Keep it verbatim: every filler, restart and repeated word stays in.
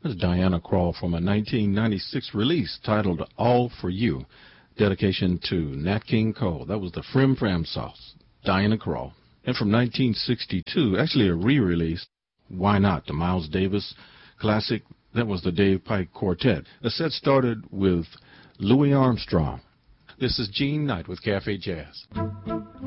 Diana Krall from a nineteen ninety-six release titled All For You, dedication to Nat King Cole. That was the Frim Fram Sauce, Diana Krall. And from nineteen sixty-two, actually a re-release, Why Not, the Miles Davis classic. That was the Dave Pike Quartet. The set started with Louis Armstrong. This is Gene Knight with Cafe Jazz.